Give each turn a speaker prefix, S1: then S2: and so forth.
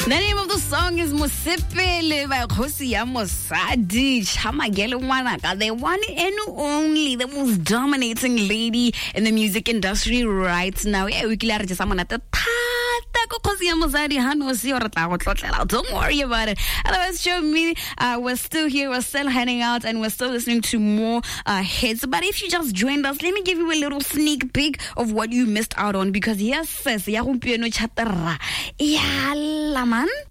S1: The name of the song is Mosepele by Kgosi ya Mosadi Chamagele Ngwanaka, the one and only, the most dominating lady in the music industry right now. Yeah, we can just someone at the don't worry about it. Otherwise, show me, we're still here, we're still hanging out, and we're still listening to more hits. But if you just joined us, let me give you a little sneak peek of what you missed out on, because yes, sis, ya gompieno chatara. Ya la man.